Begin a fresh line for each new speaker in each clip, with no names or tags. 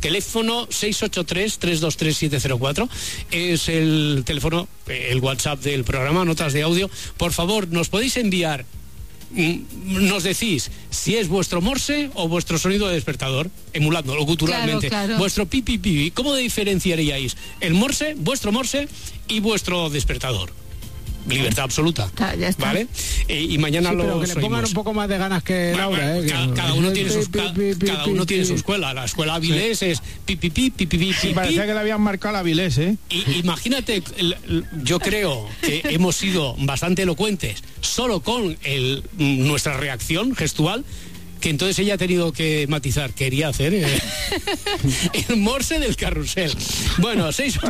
Teléfono 683-323-704 es el teléfono, el WhatsApp del programa, notas de audio. Por favor, nos podéis enviar, nos decís si es vuestro morse o vuestro sonido de despertador, emulándolo culturalmente.
Claro.
Vuestro pipi. ¿Cómo diferenciaríais el morse, vuestro morse y vuestro despertador? Libertad absoluta.
Ya está.
¿Vale? Y mañana
pero
lo
que le pongan un poco más de ganas que Laura,
Cada uno tiene su escuela. La escuela Avilés es pipi.
Sí, parecía que le habían marcado la Avilés,
Imagínate, yo creo que hemos sido bastante elocuentes solo con nuestra reacción gestual, que entonces ella ha tenido que matizar, quería hacer el morse del carrusel. Bueno,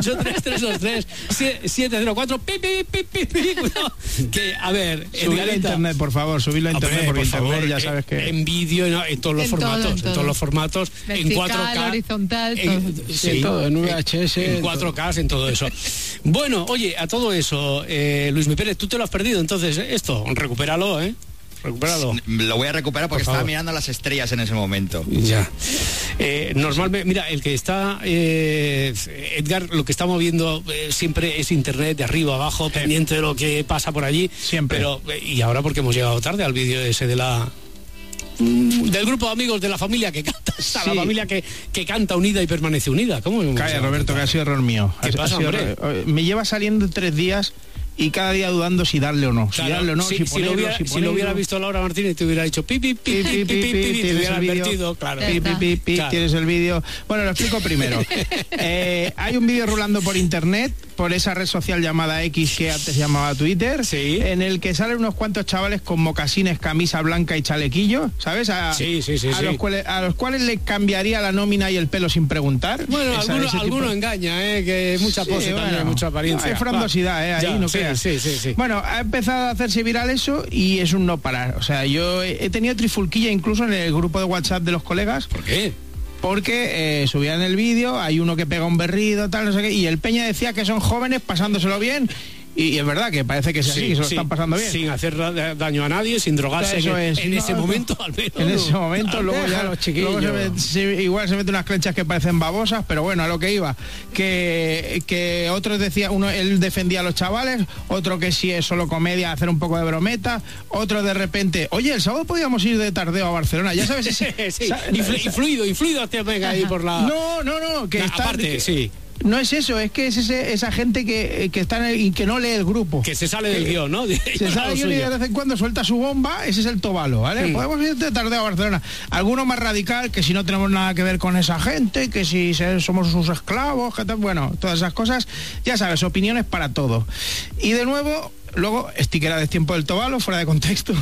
683-323-704, cuidado, que, a ver,
subirlo a internet, por favor, subirlo a internet, porque internet ya sabes que...
En vídeo, en todos los formatos,
vertical,
en 4K,
horizontal,
todo, en VHS,
en 4K, en todo eso. Bueno, oye, a todo eso, Luis Mi Pérez, tú te lo has perdido, entonces, esto, recupéralo, Recuperado.
Lo voy a recuperar porque estaba mirando las estrellas en ese momento.
Ya. Normalmente, mira, el que está, Edgar, lo que estamos viendo siempre es internet, de arriba abajo, pendiente de lo que pasa por allí.
Siempre.
Pero, y ahora porque hemos llegado tarde al vídeo ese del grupo de amigos de la familia que canta, la familia que canta unida y permanece unida. ¿Cómo?
Calla, Roberto, que ha sido error mío.
¿Qué pasa, hombre?
Me lleva saliendo 3 días y cada día dudando si darle o no.
Claro,
si darle o no, si
lo hubiera visto Laura Martínez, te hubiera dicho pipi, te hubiera advertido, claro.
Tienes el vídeo. Bueno, lo explico primero. Hay un vídeo rulando por internet, por esa red social llamada X, que antes llamaba Twitter, en el que salen unos cuantos chavales con mocasines, camisa blanca y chalequillo, ¿sabes? A los cuales le cambiaría la nómina y el pelo sin preguntar.
Bueno, alguno engaña, que mucha pose también, mucha apariencia.
Hay frondosidad, ahí no queda.
Sí.
Bueno, ha empezado a hacerse viral eso y es un no parar. O sea, yo he tenido trifulquilla incluso en el grupo de WhatsApp de los colegas.
¿Por qué?
Porque subían el vídeo, hay uno que pega un berrido, tal, no sé qué, y el Peña decía que son jóvenes pasándoselo bien. Y es verdad que parece que es así, que se lo están pasando bien.
Sin hacer daño a nadie, sin drogarse en ese momento, al menos.
En ese momento, luego ya los chiquillos. Igual se meten unas clenchas que parecen babosas, pero bueno, a lo que iba. Que otros decían, él defendía a los chavales, otro que si es solo comedia, hacer un poco de brometa, otro de repente, oye, el sábado podíamos ir de tardeo a Barcelona, ya sabes.
Y fluido, te venga ahí por la...
No, que está...
Aparte, sí.
No es eso, es que es esa gente que está y que no lee el grupo.
Que se sale del guión, ¿no?
Se sale del guión y de vez en cuando suelta su bomba, ese es el Tobalo, ¿vale? Podemos ir de tardeo a Barcelona. Alguno más radical, que si no tenemos nada que ver con esa gente, que si somos sus esclavos, que bueno, todas esas cosas, ya sabes, opiniones para todo. Y de nuevo... Luego, sticker a destiempo del Tobalo, fuera de contexto.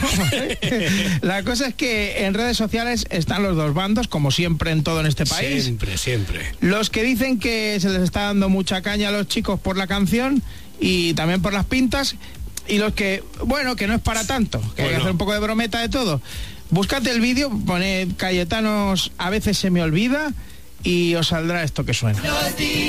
La cosa es que en redes sociales están los dos bandos, como siempre en todo en este país.
Siempre.
Los que dicen que se les está dando mucha caña a los chicos por la canción y también por las pintas, y los que, bueno, que no es para tanto, que hay que hacer un poco de brometa de todo. Búscate el vídeo, poned Cayetanos, a veces se me olvida, y os saldrá esto que suena.